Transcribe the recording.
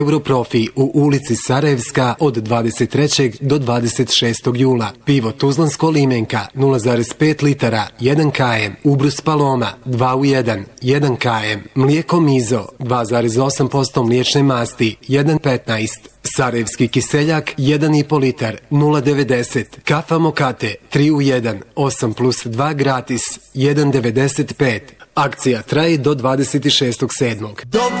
Europrofi u ulici Sarajevska od 23. do 26. jula. Pivo Tuzlansko limenka 0,5 litara 1 km. Ubrus Paloma 2 u 1 1 km. Mlijeko Mizo 2,8% mliječne masti 1,15. Sarajevski kiseljak 1,5 litar 0,90. Kafa Mokate 3 u 1 8+2 gratis 1,95. Akcija traje do 26.7.